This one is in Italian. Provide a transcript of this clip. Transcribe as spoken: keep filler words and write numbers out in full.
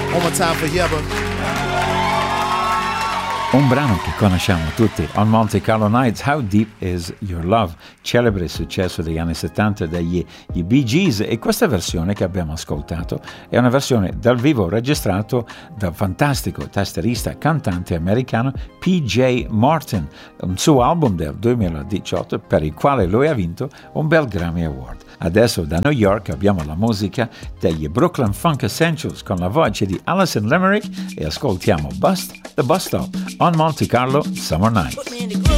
One more time for Yebba. Un brano che conosciamo tutti, On Monte Carlo Nights, How Deep Is Your Love, celebre successo degli anni settanta degli Bee Gees, e questa versione che abbiamo ascoltato è una versione dal vivo registrato dal fantastico tastierista cantante americano P J Martin, un suo album del duemiladiciotto per il quale lui ha vinto un bel Grammy Award. Adesso da New York abbiamo la musica degli Brooklyn Funk Essentials con la voce di Alison Limerick e ascoltiamo Bust the Bus Stop on Monte Carlo Summer Night.